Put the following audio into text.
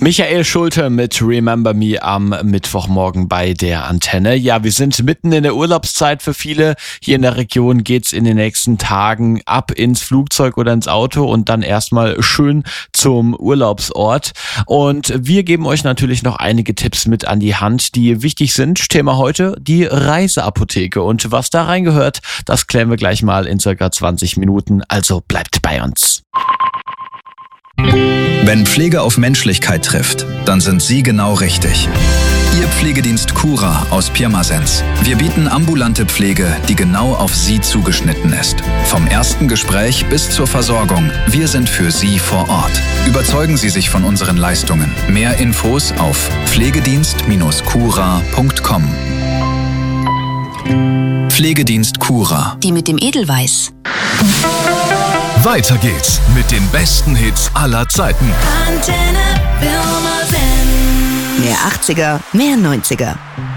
Michael Schulte mit Remember Me am Mittwochmorgen bei der Antenne. Ja, wir sind mitten in der Urlaubszeit für viele. Hier in der Region geht's in den nächsten Tagen ab ins Flugzeug oder ins Auto und dann erstmal schön zum Urlaubsort. Und wir geben euch natürlich noch einige Tipps mit an die Hand, die wichtig sind. Thema heute, die Reiseapotheke. Und was da reingehört, das klären wir gleich mal in circa 20 Minuten. Also bleibt bei uns. Wenn Pflege auf Menschlichkeit trifft, dann sind Sie genau richtig. Ihr Pflegedienst Cura aus Pirmasens. Wir bieten ambulante Pflege, die genau auf Sie zugeschnitten ist. Vom ersten Gespräch bis zur Versorgung. Wir sind für Sie vor Ort. Überzeugen Sie sich von unseren Leistungen. Mehr Infos auf pflegedienst-cura.com. Pflegedienst Cura. Die mit dem Edelweiß. Weiter geht's mit den besten Hits aller Zeiten. Antenne Pirmasens. Mehr 80er, mehr 90er.